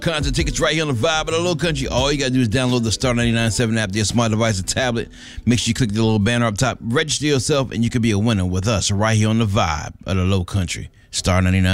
Concert tickets right here on the Vibe of the Low Country. All you got to do is download the Star 99.7 app to your smart device or tablet. Make sure you click the little banner up top. Register yourself, and you could be a winner with us right here on the Vibe of the Low Country. Star 99.